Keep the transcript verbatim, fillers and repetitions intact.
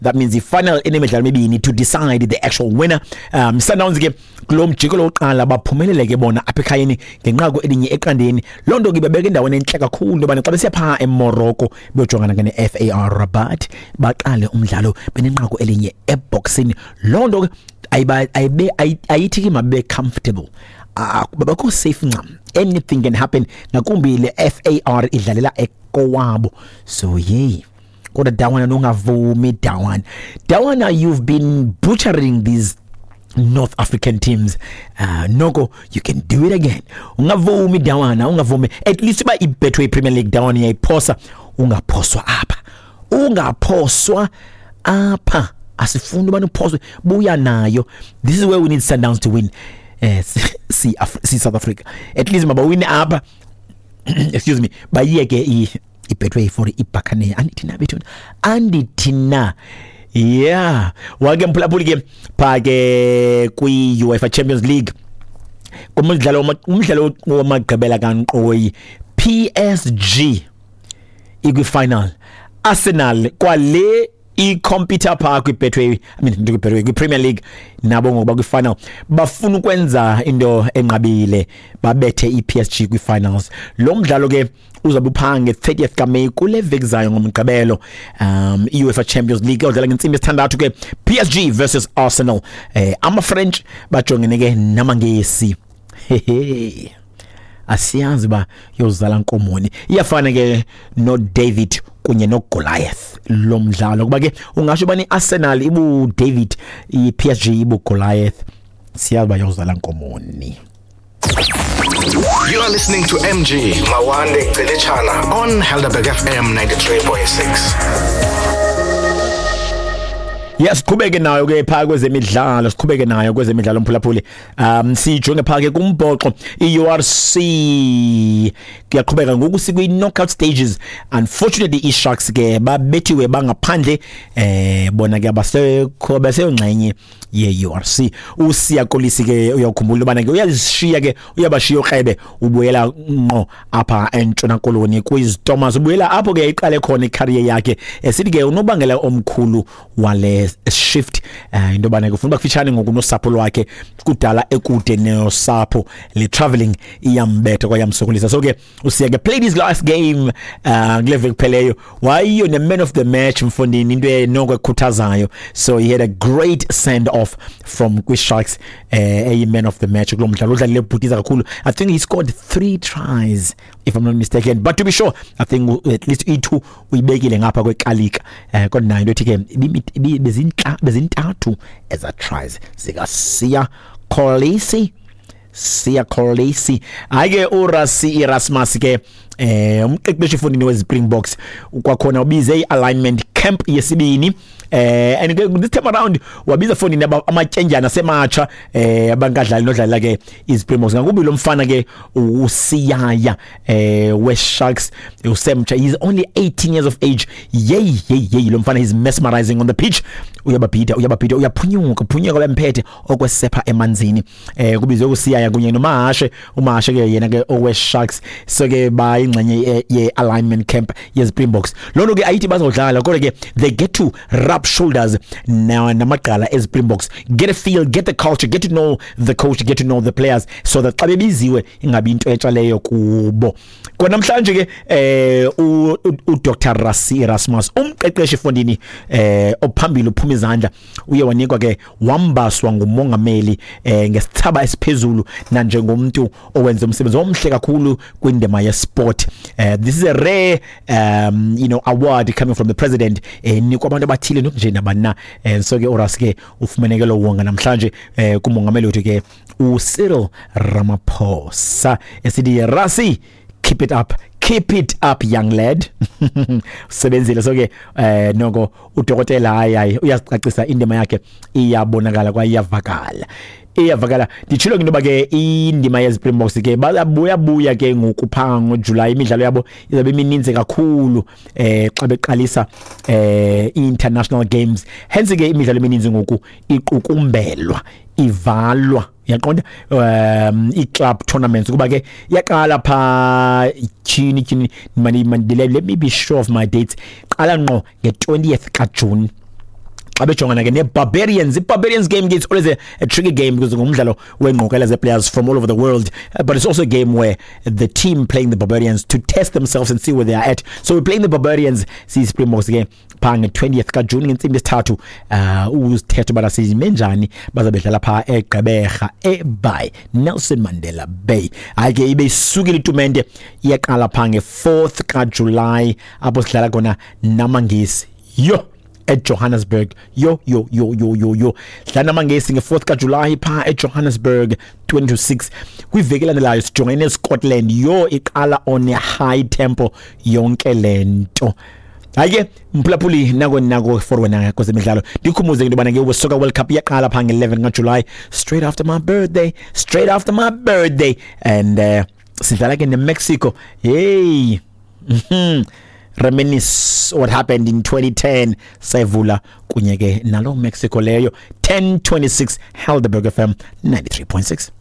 That means the final enemidlalo emibini to decide the actual winner. Um Sundowns ke kulo mjikelo oqala baphumelele ke bona apha ekhayeni ngenqako elinye eqandeni. Londo ke bebeka endaweni enhle kakhulu ngoba xa besiyapha eMorocco beyojongana ke neF A R Rabat baqale umdlalo benenqako elinye eboxing. Londo ke ayiba ayibe ayithi ke mabe comfortable. Ah babakho safe ncam. Anything can happen ngakumbi le F A R idlalela ekowabo. So yay. Kodwa Dawana nongavumi Dawana. Dawana, you've been butchering these North African teams. Uh, Noko, you can do it again. Ungavumi Dawana, ungavumi. At least ba iBetway Premier League Dawana yayiposa, ungaphoswa apa. Ungaphoswa apa. Asifundu banu poswa buya nayo. This is where we need Sundowns to win. Uh, see, Af- see South Africa. At least maba win apa. Excuse me. Bayeke I iBetway for ibhakane andithi bethu andithi yeah wake mphulaphuli ke phake kwi UEFA Champions League kumdlalo umdlalo wamagqibela kaNqoyi P S G ikwi final Arsenal kwale i-computer park kwi-Betway I mean kwi-Betway kwi-Premier League nabo ngoba kwi-final bafuna ukwenza into enqabile babethe i-P S G kwi-finals. Lo mdlalo ke uzabe uphange thirtieth ka May kule veki zayo ngomgqibelo um UEFA Champions League odlala ngensimbi esithandathu ke P S G versus Arsenal. Eh ama French bajongene ke namangesi. Hehe. Asiyazi ba yozala nkomoni. Iyafana ke no David kunye no Goliath lo mdlalo kuba ke ungasho bani Arsenal ibu David I P S G ibu Goliath siyazi ba yozala nkomoni. You are listening to M G Mawande Gcilechana on Helderberg F M ninety-three point six. Yes, siqhubeke nayo ke phaka kwezemidlalo, siqhubeke nayo kwezemidlalo mphulaphuli. Um sijonge phaka kumbhoxo I-U R C kuyaqhubeka ngoku sikwi knockout stages. Unfortunately iSharks ke babethiwe bangaphandle eh bona ke abasekho baseyongxenye ye-U R C. Usiya Kolisi ke uyakhumbula bana ke uyazishiya ke uyabashiya okrebe ubuyela ngqo apha eNtshona Koloni kuiz Thomas ubuyela apho ke iqale khona icareer yakhe. Esithi ke unobangela omkhulu wale shift uh, into bana kufuna bakufitshane ngokunosapho lwakhe kudala ekude nosapho le traveling iyambetha kwayamsokolisa. So ke usiya ke play this last game uh kule veki pheleyo wayiyo ne man of the match mfondini into enoko ekhuthazayo. So he had a great send off from kwiSharks eh a man of the match kulo mdlalo udlalile bhutiza kakhulu. I think he scored three tries if I'm not mistaken, but to be sure I think at least E two uyibekile ngapha kwekalika eh kodwa nayo into ke bezinhla bezintathu as a tries zika Siya Kolisi Siya Kolisi ake uRasi Erasmus ke eh umqeqeshi fundini weSpringboks kwakhona ubize ialignment camp yesibini eh and this time around wabiza fundini amatyenjana sematsha eh abangadlali nodlala ke iSpringboks ngakubi lo mfana ke uSiyaya eh weSharks usemtsha. He's only eighteen years of age. Yey yey yey lo mfana is mesmerizing on the pitch. Uyabapita uyabapita uyaphunyuka phunyuka lemphethe okwesepha emanzini eh kubizwe uSiyaya kunye noMahashe uMahashe ke yena ke oweSharks. So ke ba ingxenye ye alignment camp yeSpringboks. Lonto ke ayithi bazodlala kodwa ke they get to rub shoulders now namaqala eSpringboks, get a feel, get the culture, get to know the coach, get to know the players, so that xa bebiziwe ingabi into etsha leyo kubo. Kodwa namhlanje ke eh u uDr Rasi Erasmus umqeqeshi fondini eh ophambili uphuma izandla uye wanikwa ke wambaswa ngumongameli eh ngesithaba esiphezulu na njengomuntu owenza umsebenzi omhle kakhulu kwindema yesport. Uh, this is a rare um you know award coming from the president eh nikwa abantu abathile nje nabana. And so ke uRasi ke ufumaneke lo wonga namhlanje eh kumongameli wethu ke uCyril Ramaphosa esithi Rasi, keep it up, keep it up young lad. Sebenzile. So ke eh noko udokotela hayi uyacacisa indima yakhe iyabonakala kwa iyavakala iyavakala ndichilo ke ndoba ke indima yeSpringboks ke bayabuya buya ke ngokuphanga ngoJuly imidlalo yabo izabe imininzi kakhulu eh xa beqalisa eh international games. Hence ke imidlalo emininzi ngoku iqukumbelwa ivalwa yaqonda um i-club tournaments kuba ke yaqala pha chini chini mani mandile. Let me be sure of my dates. Qala ngqo nge twentieth ka June abejongana ke ne Barbarians. The Barbarians game gets always a, a tricky game because ngumdlalo wenqoqela ze players from all over the world, uh, but it's also a game where the team playing the Barbarians to test themselves and see where they are at. So we're playing the Barbarians see Springboks again pang twentieth ka June ngensimbi sithathu uh uzithethe bana simenjani bazabedlala pha eGqeberha eBay Nelson Mandela Bay. Ake ibe isukile itumente iyaqala pha nge fourth ka July apho sidlala khona namangisi yo at Johannesburg. Yo yo yo yo yo yo sidlala namangisi nge fourth ka July pha e Johannesburg twenty to six. Kwiveki landelayo sijoyine Scotland. Yo iqala on a high tempo yonke lento. Ake mphulaphuli nako nako for wena kwezemidlalo ndikhumuze into bana ke uSoccer World Cup yaqala pha nge eleven ka July straight after my birthday straight after my birthday and uh, sidlala ke neMexico. Hey mhm reminisce what happened in twenty ten sayvula kunye ke nalo Mexico leyo ten twenty-six Helderberg F M ninety-three point six.